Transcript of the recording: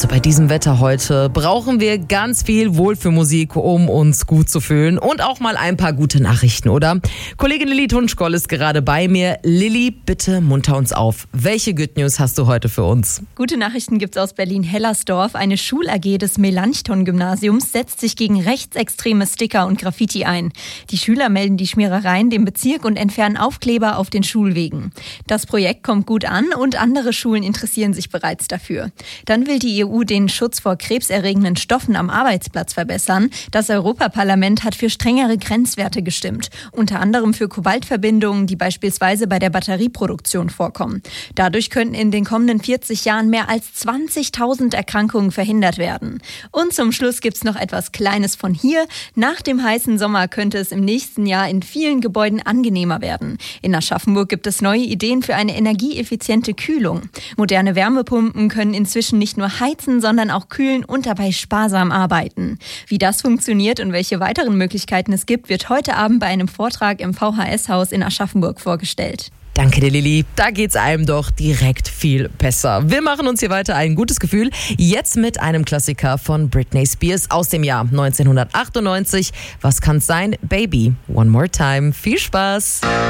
Also bei diesem Wetter heute brauchen wir ganz viel Wohlfühlmusik, um uns gut zu fühlen und auch mal ein paar gute Nachrichten, oder? Kollegin Lilly Tunschkoll ist gerade bei mir. Lilly, bitte munter uns auf. Welche Good News hast du heute für uns? Gute Nachrichten gibt's aus Berlin-Hellersdorf. Eine Schul-AG des Melanchthon-Gymnasiums setzt sich gegen rechtsextreme Sticker und Graffiti ein. Die Schüler melden die Schmierereien dem Bezirk und entfernen Aufkleber auf den Schulwegen. Das Projekt kommt gut an und andere Schulen interessieren sich bereits dafür. Dann will die EU den Schutz vor krebserregenden Stoffen am Arbeitsplatz verbessern. Das Europaparlament hat für strengere Grenzwerte gestimmt. Unter anderem für Kobaltverbindungen, die beispielsweise bei der Batterieproduktion vorkommen. Dadurch könnten in den kommenden 40 Jahren mehr als 20.000 Erkrankungen verhindert werden. Und zum Schluss gibt's noch etwas Kleines von hier. Nach dem heißen Sommer könnte es im nächsten Jahr in vielen Gebäuden angenehmer werden. In Aschaffenburg gibt es neue Ideen für eine energieeffiziente Kühlung. Moderne Wärmepumpen können inzwischen nicht nur heizen, sondern auch kühlen und dabei sparsam arbeiten. Wie das funktioniert und welche weiteren Möglichkeiten es gibt, wird heute Abend bei einem Vortrag im VHS-Haus in Aschaffenburg vorgestellt. Danke dir, Lilly. Da geht's einem doch direkt viel besser. Wir machen uns hier weiter ein gutes Gefühl. Jetzt mit einem Klassiker von Britney Spears aus dem Jahr 1998. Was kann's sein? Baby, One More Time. Viel Spaß.